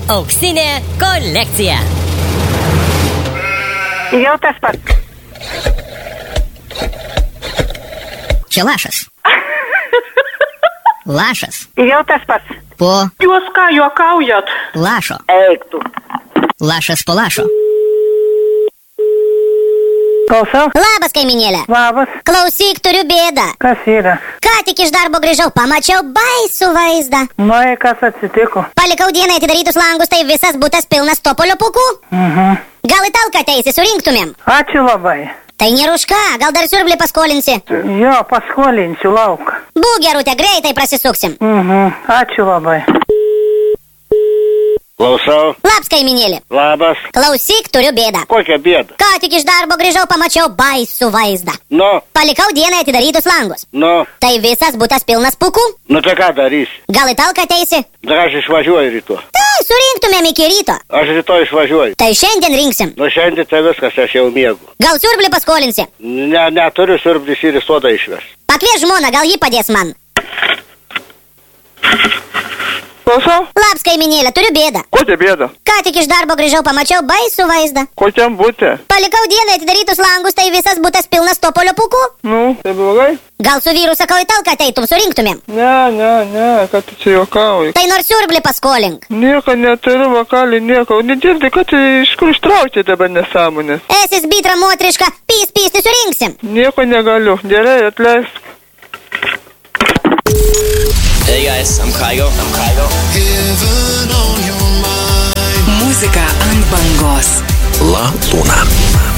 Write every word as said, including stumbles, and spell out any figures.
Auksinė kolekcija. Jau tas pats. Čia lašas. Lašas. Jau tas pats. Po Jūs ką juokaujat? lašo. Eik tu. Lašas po lašo. Klausau? Labas, kaiminėlė. Labas. Klausyk, turiu bėdą. Kas yra? Ką tik iš darbo grįžau, pamačiau baisų vaizdą. Nu, kas atsitiko? Palikau dienai atidarytus langus, tai visas butas pilnas topolio pūkų. Mhm. Gal į talką ateisi, surinktumėm? Ačiū labai. Tai nėra už ką, gal dar siurblį paskolinsi. Jo, paskolinsiu lauk. Būk gerutė, greitai prasisuksim. Mhm. Ačiū labai. Klausau. Labas, kaiminėlė. Labas. Klausyk, turiu bėdą. Kokia bėda? Ką tik iš darbo grįžau, pamačiau baisų vaizdą. Nu, Palikau dienai atidarytus langus. nu, Tai visas butas pilnas pūkų. nu tai ką darysi? Gal į talką ateisi? Dar aš išvažiuoju rytoj. Tai surinktumėm iki ryto. Aš rytoj išvažiuoju. Tai šiandien rinksim. Nu šiandien tai viskas, aš jau miegu. Gal siurblį paskolinsi? Ne, neturiu siurblis ir į sodą išveš. Pakvies žmoną, gal ji padės man. Klausau? Labas, kaiminėlė, turiu bėdą. Kokia bėda? Ką tik iš darbo grįžau, pamačiau baisų vaizdą. Kokiam būti? Palikau dienai atidarytus langus, tai visas butas pilnas topolio pūkų. Nu, tai blogai? Gal su vyru sakau į talką ateitum, surinktumėm. Ne, ne, ne, kad tu čia juokauji. Tai nors siurblį paskolink. Nieko neturiu, vakalį, nieko. Nedirbi, kad iš kur ištraukti dabar nesąmonės. Esis bitra motriška, pys pysti surinksim. Nieko negaliu. Gerai, atleisk. Hey guys, I'm Kygo. I'm Kygo. Muzika ant bangos. La Luna.